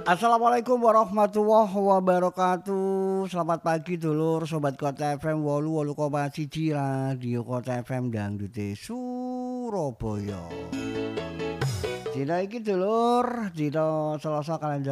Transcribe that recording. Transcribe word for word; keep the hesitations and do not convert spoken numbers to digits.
Assalamualaikum warahmatullahi wabarakatuh. Selamat pagi dulur sobat Kota F M wolu wolu koma siji Radio Kota F M Dangdute Surabaya. Dina iki dulur, dina Selasa kalender